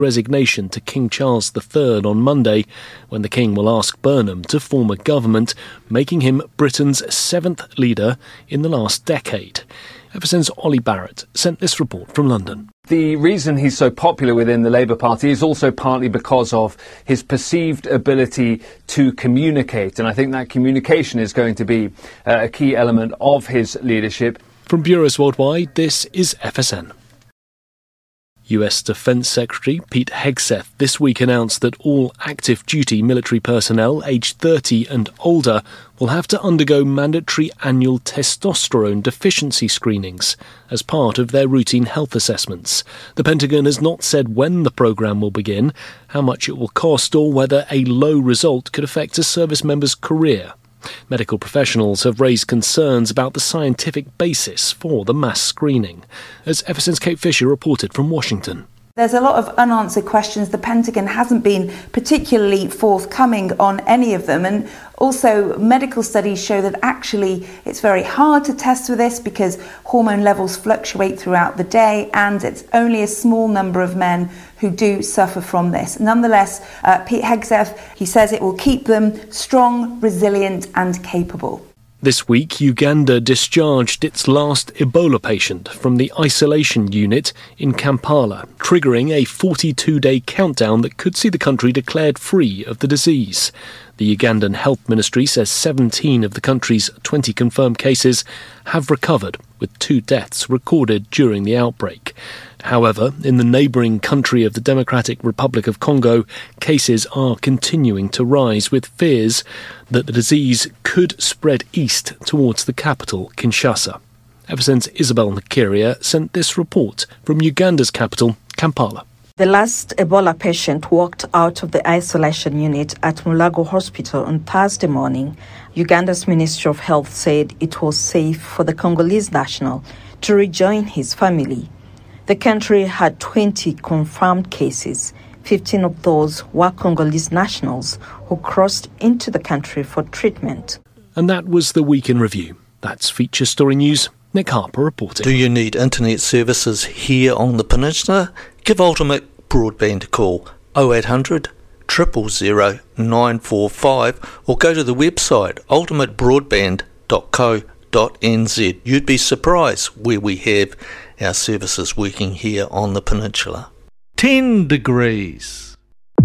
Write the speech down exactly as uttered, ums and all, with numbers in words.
resignation to King Charles the Third on Monday, when the King will ask Burnham to form a government, making him Britain's seventh leader in the last decade. Everson's Ollie Barrett sent this report from London. The reason he's so popular within the Labour Party is also partly because of his perceived ability to communicate, and I think that communication is going to be uh, a key element of his leadership. From Bureaus Worldwide, this is F S N. U S Defence Secretary Pete Hegseth this week announced that all active duty military personnel aged thirty and older will have to undergo mandatory annual testosterone deficiency screenings as part of their routine health assessments. The Pentagon has not said when the programme will begin, how much it will cost, or whether a low result could affect a service member's career. Medical professionals have raised concerns about the scientific basis for the mass screening, as F S N's Kate Fisher reported from Washington. There's a lot of unanswered questions. The Pentagon hasn't been particularly forthcoming on any of them, and also medical studies show that actually it's very hard to test for this because hormone levels fluctuate throughout the day, and it's only a small number of men who do suffer from this. Nonetheless, uh, Pete Hegseth, he says it will keep them strong, resilient and capable. This week, Uganda discharged its last Ebola patient from the isolation unit in Kampala, triggering a forty-two day countdown that could see the country declared free of the disease. The Ugandan Health Ministry says seventeen of the country's twenty confirmed cases have recovered, with two deaths recorded during the outbreak. However, in the neighbouring country of the Democratic Republic of Congo, cases are continuing to rise, with fears that the disease could spread east towards the capital, Kinshasa. F S N's Isabel Nkiria sent this report from Uganda's capital, Kampala. The last Ebola patient walked out of the isolation unit at Mulago Hospital on Thursday morning. Uganda's Ministry of Health said it was safe for the Congolese national to rejoin his family. The country had twenty confirmed cases. fifteen of those were Congolese nationals who crossed into the country for treatment. And that was the Week in Review. That's Feature Story News. Nick Harper reporting. Do you need internet services here on the peninsula? Give Ultimate Broadband a call, oh eight hundred, zero zero zero, nine four five, or go to the website ultimate broadband dot co dot n z. You'd be surprised where we have our services working here on the peninsula. ten degrees.